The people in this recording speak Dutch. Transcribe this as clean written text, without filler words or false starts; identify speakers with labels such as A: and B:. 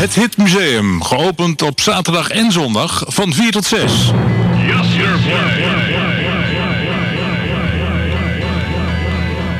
A: Het Hitmuseum, geopend op zaterdag en zondag van 4 tot 6.
B: Yes, sir, boy.